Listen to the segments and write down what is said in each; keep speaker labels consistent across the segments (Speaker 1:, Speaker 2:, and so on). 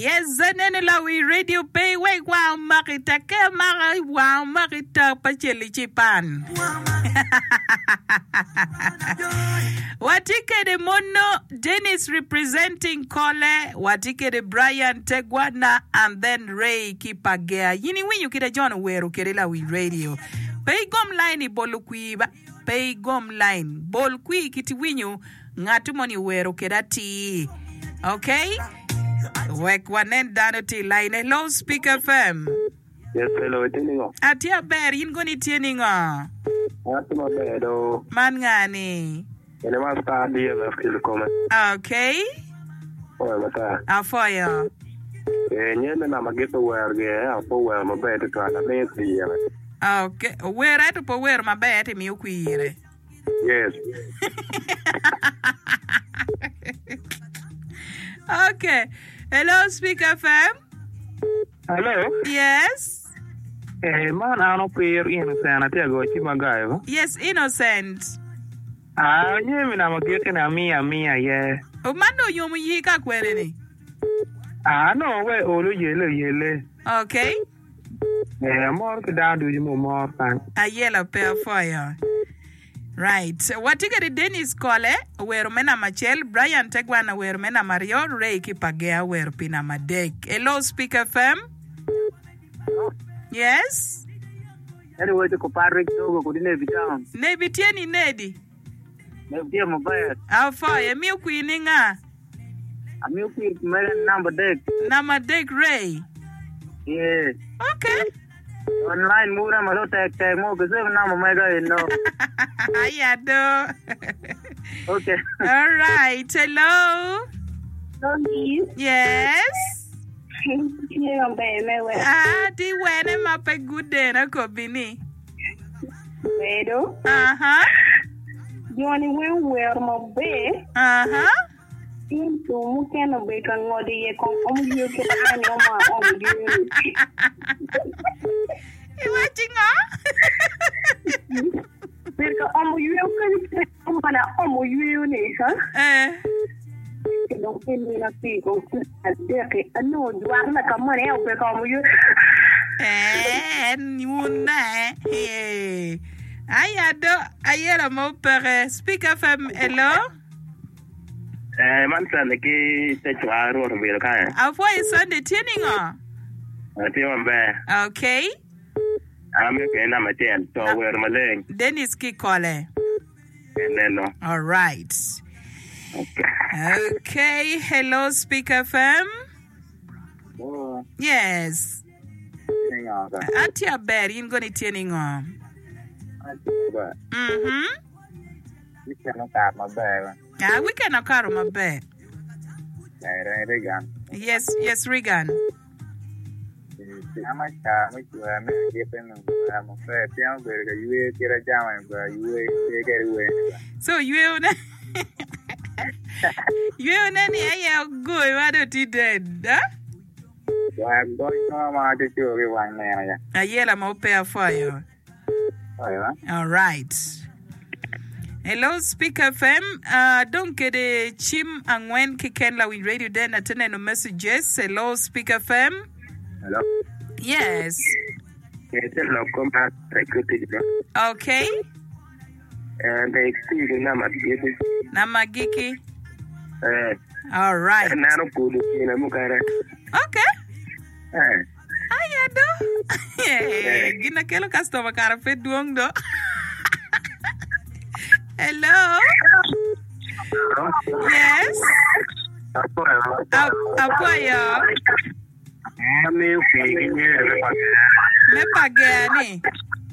Speaker 1: Yes, nene la we radio pay we wow marita ke mara wow marita pacheli chipan. Watike de Mono Dennis representing Kole, watike de Brian Tegwana and then Ray Kipagea. Yini when you kida John Weru kerela we radio. Pay gom line bolukwi ba pay gom line bolukwi kiti winyu ngatumoni weru kedati. Okay? Wek wanen danoti line. Hello, Speaker FM.
Speaker 2: Yes, hello, Tiningo.
Speaker 1: Atia ber, yin goni Tiningo.
Speaker 2: Atuma bedo.
Speaker 1: Man ngani.
Speaker 2: Ene mas pa dia na skill comment.
Speaker 1: Okay.
Speaker 2: Oh, mata.
Speaker 1: Afoya.
Speaker 2: Nyene na magito werge, apo wer mabedo to na mesi ya.
Speaker 1: Okay. Where at po where mabete mi ukwire.
Speaker 2: Yes.
Speaker 1: Okay. Hello, Speaker FM.
Speaker 2: Hello.
Speaker 1: Yes.
Speaker 2: Man, I don't pay innocent. I tell you, Chimagayo.
Speaker 1: Yes, innocent.
Speaker 2: Nyemi na magito na mia, yeah.
Speaker 1: O mano yomu yika kwereni.
Speaker 2: No, we olu yele.
Speaker 1: Okay.
Speaker 2: More to down do you more fan.
Speaker 1: A yellow pair for you. Right. What you get the Dennis Kole, where Mena Machel, Brian Tegwana, where Mena Mario, Ray Kipagea, where Pina Madek. Hello, Speaker FM. Yes?
Speaker 2: Anyway, the Copatrick Togo could never be down.
Speaker 1: Nebi Tieni Nedi.
Speaker 2: Never my bad.
Speaker 1: How far? A milk winninga.
Speaker 2: A milk number deck.
Speaker 1: Namadek Ray.
Speaker 2: Yeah.
Speaker 1: Okay.
Speaker 2: Online move them a lot of tag more because I'm not my guy, no.
Speaker 1: I do.
Speaker 2: Okay.
Speaker 1: All right. Hello.
Speaker 3: Hello.
Speaker 1: Yes. Di wene mape good day na kobini.
Speaker 3: Bedo.
Speaker 1: You
Speaker 3: want to wear my bed? Into Mukano Bacon, what do you come you can
Speaker 1: you watching
Speaker 3: you don't pay me a fee. Go to a no, you are like a money out become you.
Speaker 1: And you know, hey, I had a mopere. Speaker from hello.
Speaker 2: Man, son, the key that you are on the kind.
Speaker 1: Our voice Sunday tuning on.
Speaker 2: I feel I'm bad.
Speaker 1: Okay.
Speaker 2: I'm okay, I'm a 10, so we're my leg.
Speaker 1: Dennis Kikole.
Speaker 2: And then, no.
Speaker 1: All right. Okay. Hello, Speaker FM.
Speaker 2: Oh.
Speaker 1: Yes. Atia Berry, I'm going to tuning on.
Speaker 2: You cannot have my bag.
Speaker 1: We cannot carry my bed.
Speaker 2: Regan.
Speaker 1: Yes, Regan.
Speaker 2: How much time you have given I'm afraid you get a jam and you get away.
Speaker 1: So you any good, what do you did?
Speaker 2: I'm going to do everyone there.
Speaker 1: A yellow mopea for you. All right. Hello, Speaker FM. Don't get a chim and when Kikenla we radio then attend no messages. Hello, Speaker FM.
Speaker 2: Hello.
Speaker 1: Yes. Okay.
Speaker 2: And they excuse
Speaker 1: Namagiki. All right. Okay. Ayado. Yeah. Gina kelo customer cara fe duong do. Hello. Yes. Apoyo. Me pagani.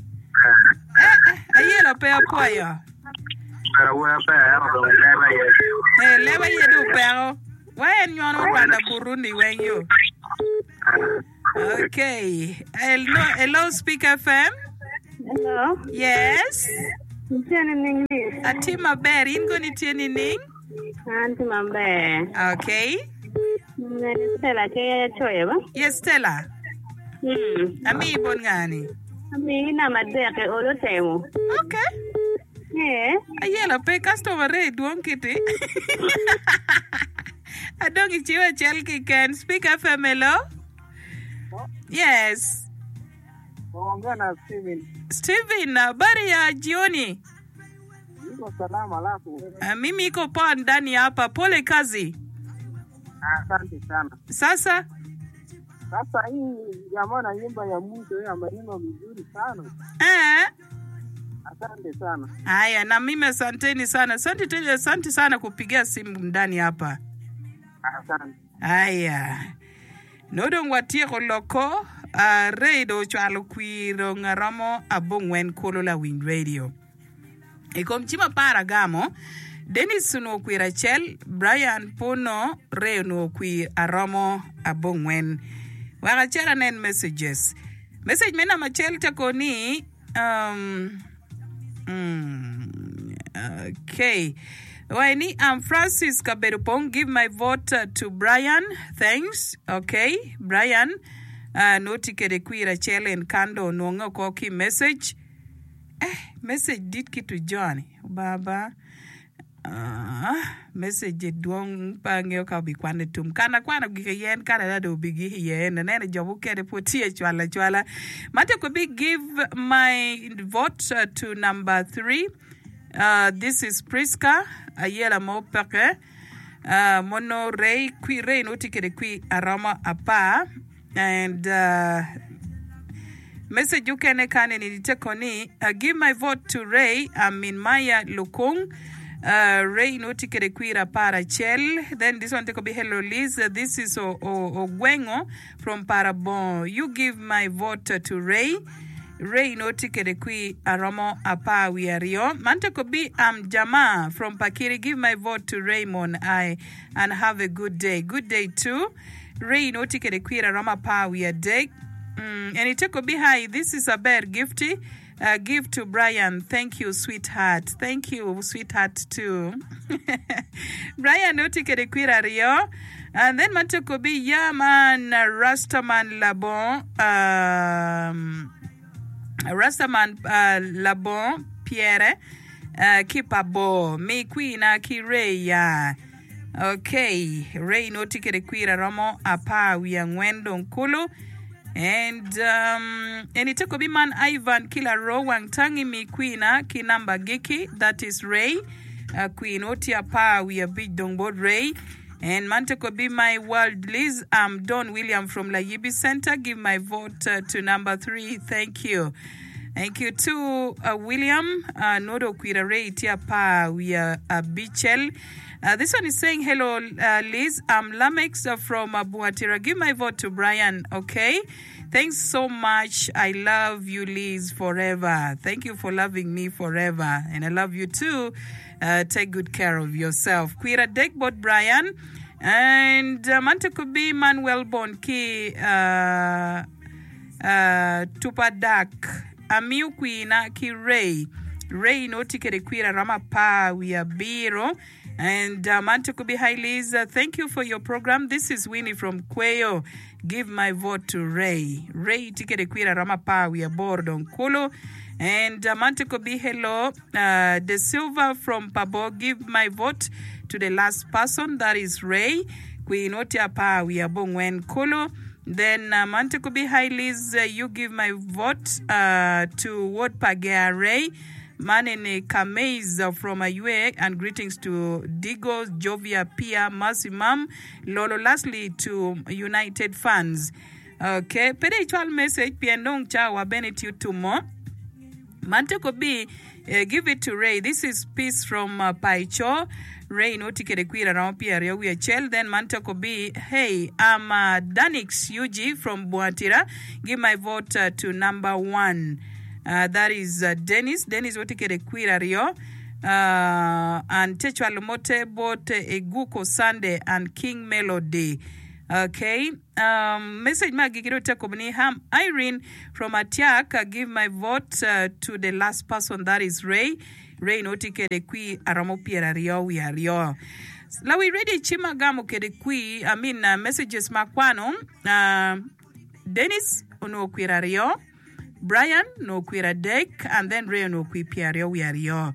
Speaker 1: Ayelo pe apoyo. Leva yedu pero. Why you want to Burundi when you? Okay. Hello, Speaker FM.
Speaker 3: Hello.
Speaker 1: Yes.
Speaker 3: English.
Speaker 1: Atima Berry, ingoni tieni ning?
Speaker 3: Atima Berry.
Speaker 1: Okay.
Speaker 3: Stella, kaya choya ba?
Speaker 1: Yes, Stella. Ami ibon ngani?
Speaker 3: Ami na madeke olo temo.
Speaker 1: Okay.
Speaker 3: Yeah.
Speaker 1: Ayela pe customer re duong kiti. I don't get you a chelki can speak FM, hello? Yes.
Speaker 2: Ongana Steven.
Speaker 1: Steven, habari ya jioni?
Speaker 2: Niko salama alafu.
Speaker 1: Mimi iko poa ndani hapa. Pole kazi.
Speaker 2: Asante sana.
Speaker 1: Sasa
Speaker 2: hii jamaa na nyumba ya mtu ya maneno mzuri sana. Asante sana.
Speaker 1: Haya, na mimi asanteni sana. Asante sana kupigia simu ndani hapa.
Speaker 2: Asante.
Speaker 1: Haya. Nodong watie koloko reido chalo kwiro ngaramo abongwen kolola Wind Radio. Ikomchima para gamo Dennis no kwira chel Brian Pono reo no kwir aramo abongwen. Wakachera nen messages. Message mena machel takoni okay. Waini, I'm Francis Kaberupong. Give my vote to Brian. Thanks. Okay. Brian. Noti kede kuira chele en kando nuongo koki message. Message dit kitu John. Baba. Message duong pangyo ka bikwane tum. Kana gika yen kana dado bigi yen. Nene jobu kede putie chwala. Mate kubi give my vote to number 3. This is Priska Ayela Mopake Mono Ray Qui Ray Notikere Qui Arama Apa and message you can tekoni give my vote to Ray Maya Lukung Ray Notikere Qui Para Chel. Then this one take be hello Liz. This is Ogwengo from Parabon. You give my vote to Ray no tikere kui aramo apa wiario. Mante kobi Jama from Pakiri. Give my vote to Raymond and have a good day. Good day too. Ray no tikere kui aramo apa wiade. And it kobi hi. This is a bear gifty. Give to Brian. Thank you, sweetheart. Thank you, sweetheart too. Brian no tikere kui ario. And then mante kobi Yaman Rastaman Labon. Rastaman Labon Pierre Kipabo me queen ki Ray okay Ray no tikere kwira ramo apa we ngwendo nkulu and it could be man Ivan Kila Rowang Tangi me queen ki number giki, that is Ray queen oti apa we a big dongboard Ray. And Mante could be my world Liz. Don William from La Yibi Center. Give my vote to number 3. Thank you. Thank you to William. Nodo Kwirare Tiapa. We are Bichel. This one is saying, hello, Liz. I'm Lamex from Buatira. Give my vote to Brian. Okay. Thanks so much. I love you, Liz, forever. Thank you for loving me forever. And I love you too. Take good care of yourself. Quira Deckbot Brian. And Mante could be Manuel Bonki Tupadak. Amiu Quina Ki Ray. Ray no tikere Quira Ramapa. We are Biro. And Mante could be hi Liz. Thank you for your program. This is Winnie from Kweyo. Give my vote to Ray. Ray tikere Quira Ramapa. We are bored on Kolo. And Mante could be hello. De Silva from Pabo. Give my vote to the last person, that is Ray. Quinotia Pa, we are Bongwen Kolo. Then Mante could be hi Liz. You give my vote to Ward Pagea Ray. Manene Kameiz from UA, and greetings to Digo, Jovia, Pia, Masimam, Lolo, lastly to United Fans. Okay, spiritual message, Pianong Chawa Benedict to more. Mante could be give it to Ray. This is peace from Paicho. Ray no tikere kwira around Pierre we chel. Then Mante could be hey, I'm Danix UG from Buatira. Give my vote to number 1. That is Dennis. Dennis wotikere kwira rio. And Techwa Lumote both Eguko Sunday and King Melody. Okay. Message magigiro tekobni ham Irene from Atiak. Give my vote to the last person, that is Ray. Ray no tikere kui aramo piera rio we are rio. La we ready chimagamo kere kui. Messages makwano. Dennis no kwira rio. Brian no kwira deck, and then Ray no kui piera we are rio.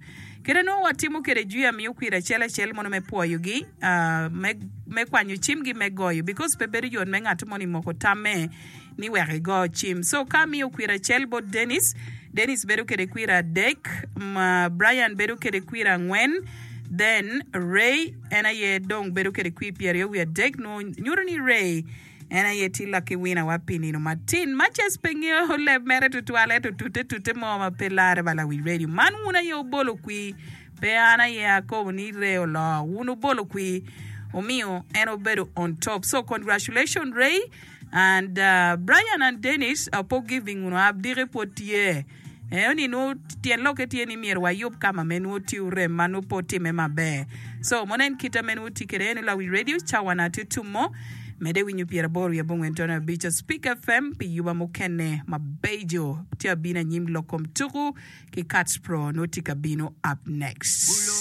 Speaker 1: Kere no watimo kere juu ya miyo kwira chel mono me puoyo gi, me kwanyo chim gi me goyo, because peberi yon me ng'ato moni moko tame ni were go chim. So ka miyo kwira chel bo Dennis bedo kere kwira dek, Brian bedo kere kwira ngwen, then Ray ena ye dong bedo kere kwi piero we dek no nyuro ni Ray ena ye tila ki wina wapini no Martin matches pengyo le mere tutuale tute mo ma pelare bala we radio man una yo bolo kwi pe ana ye ako ni Ray lo uno bolo kwi omio eno bedo on top. So congratulations Ray and Brian and Dennis apo giving uno abdi reportier. Oni no tien loke tieni mier wa yop kama menuti ure manu poti mema be. So monen kita menuti kere la we radio chawana tutumo mede winyu piera boru ya bongo entona bicha Speak FM pi yuba mokene mabejo tia bina nyim lokom tuku ki Cats Pro notika bino up next.